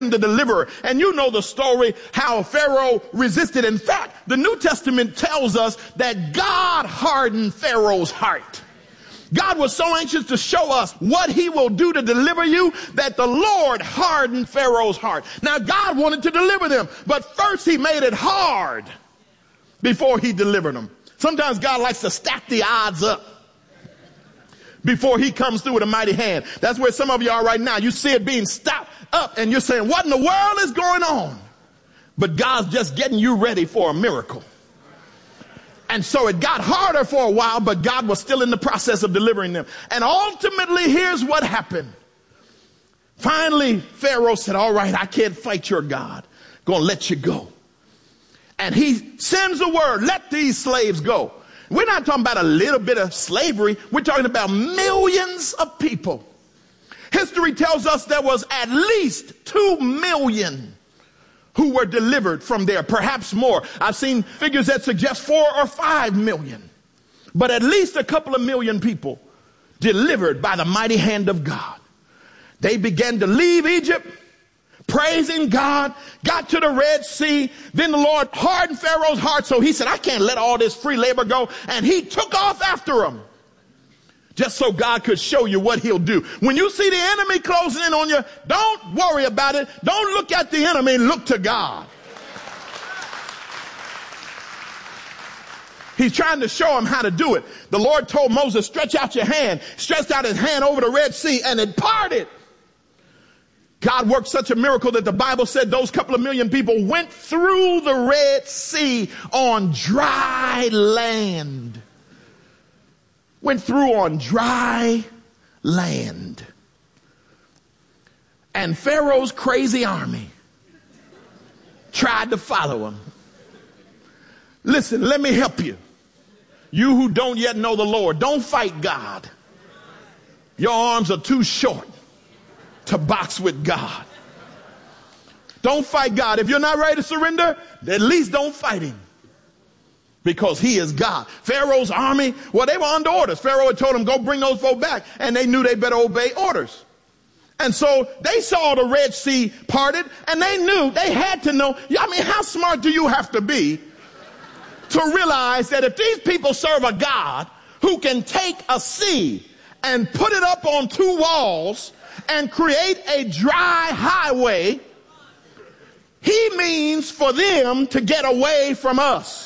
the deliverer. And you know the story how Pharaoh resisted. In fact, the New Testament tells us that God hardened Pharaoh's heart. God was so anxious to show us what he will do to deliver you that the Lord hardened Pharaoh's heart. Now, God wanted to deliver them, but first he made it hard before he delivered them. Sometimes God likes to stack the odds up before he comes through with a mighty hand. That's where some of you are right now. You see it being stacked up and you're saying, what in the world is going on? But God's just getting you ready for a miracle. And so it got harder for a while, but God was still in the process of delivering them. And ultimately, here's what happened. Finally, Pharaoh said, all right, I can't fight your God. Gonna let you go. And he sends the word, let these slaves go. We're not talking about a little bit of slavery. We're talking about millions of people. History tells us there was at least 2 million who were delivered from there, perhaps more. I've seen figures that suggest 4 or 5 million. But at least a couple of million people delivered by the mighty hand of God. They began to leave Egypt, praising God, got to the Red Sea. Then the Lord hardened Pharaoh's heart, so he said, I can't let all this free labor go. And he took off after them, just so God could show you what he'll do. When you see the enemy closing in on you, don't worry about it. Don't look at the enemy, look to God. He's trying to show him how to do it. The Lord told Moses, stretch out your hand. Stretched out his hand over the Red Sea and it parted. God worked such a miracle that the Bible said those couple of million people went through the Red Sea on dry land. Went through on dry land. And Pharaoh's crazy army tried to follow him. Listen, let me help you. You who don't yet know the Lord, don't fight God. Your arms are too short to box with God. Don't fight God. If you're not ready to surrender, at least don't fight him. Because he is God. Pharaoh's army, well, they were under orders. Pharaoh had told them, go bring those folk back. And they knew they better obey orders. And so they saw the Red Sea parted, and they knew, they had to know. I mean, how smart do you have to be to realize that if these people serve a God who can take a sea and put it up on 2 walls and create a dry highway, he means for them to get away from us.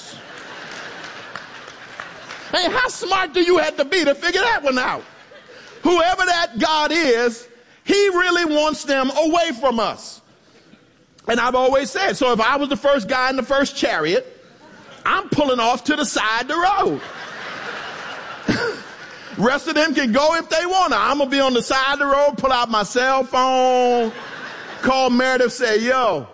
Hey, how smart do you have to be to figure that one out? Whoever that God is, he really wants them away from us. And I've always said, so if I was the first guy in the first chariot, I'm pulling off to the side of the road. Rest of them can go if they want to. I'm going to be on the side of the road, pull out my cell phone, call Meredith, say, yo,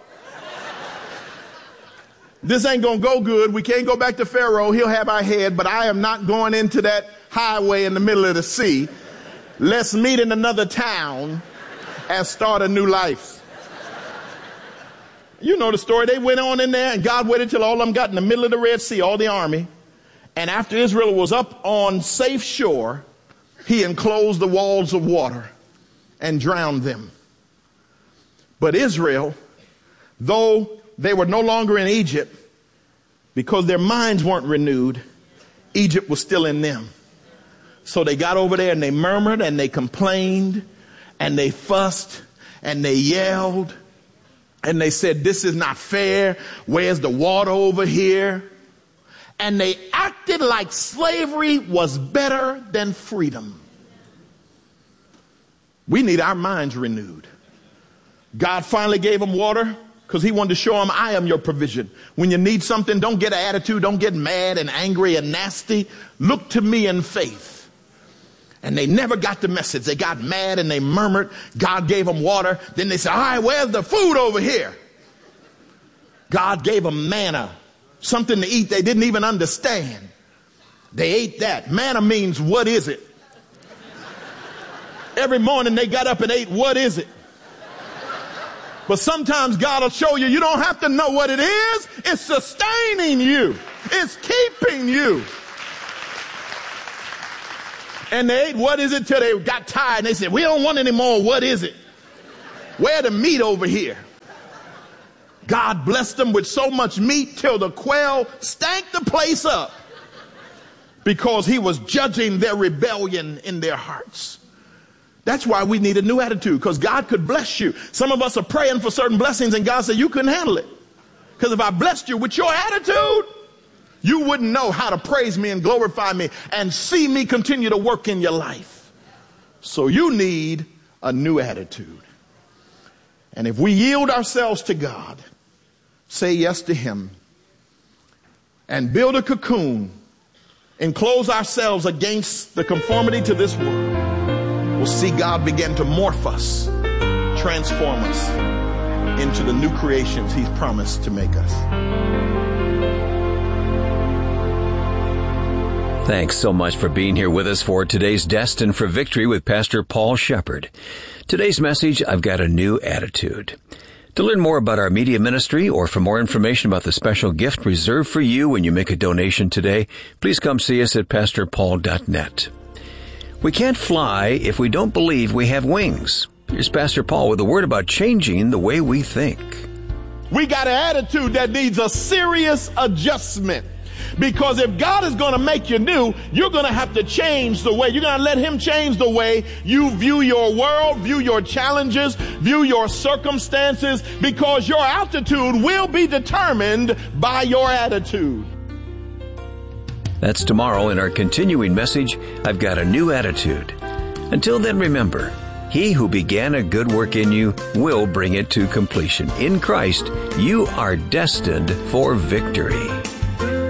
this ain't going to go good. We can't go back to Pharaoh. He'll have our head, but I am not going into that highway in the middle of the sea. Let's meet in another town and start a new life. You know the story. They went on in there and God waited till all of them got in the middle of the Red Sea, all the army. And after Israel was up on safe shore, he enclosed the walls of water and drowned them. But Israel, though they were no longer in Egypt, because their minds weren't renewed, Egypt was still in them. So they got over there and they murmured and they complained and they fussed and they yelled and they said, this is not fair. Where's the water over here? And they acted like slavery was better than freedom. We need our minds renewed. God finally gave them water because he wanted to show them, I am your provision. When you need something, don't get an attitude. Don't get mad and angry and nasty. Look to me in faith. And they never got the message. They got mad and they murmured. God gave them water. Then they said, all right, where's the food over here? God gave them manna, something to eat they didn't even understand. They ate that. Manna means, what is it? Every morning they got up and ate, what is it? But sometimes God will show you, you don't have to know what it is. It's sustaining you. It's keeping you. And they ate, what is it, till they got tired and they said, we don't want any more, what is it? Where the meat over here? God blessed them with so much meat till the quail stank the place up because he was judging their rebellion in their hearts. That's why we need a new attitude, because God could bless you. Some of us are praying for certain blessings and God said you couldn't handle it. Because if I blessed you with your attitude, you wouldn't know how to praise me and glorify me and see me continue to work in your life. So you need a new attitude. And if we yield ourselves to God, say yes to him, and build a cocoon, enclose ourselves against the conformity to this world, we'll see God begin to morph us, transform us into the new creations he's promised to make us. Thanks so much for being here with us for today's Destined for Victory with Pastor Paul Shepherd. Today's message, I've got a new attitude. To learn more about our media ministry or for more information about the special gift reserved for you when you make a donation today, please come see us at pastorpaul.net. We can't fly if we don't believe we have wings. Here's Pastor Paul with a word about changing the way we think. We got an attitude that needs a serious adjustment. Because if God is going to make you new, you're going to have to change the way. You're going to let him change the way you view your world, view your challenges, view your circumstances, because your altitude will be determined by your attitude. That's tomorrow in our continuing message, I've Got a New Attitude. Until then, remember, he who began a good work in you will bring it to completion. In Christ, you are destined for victory.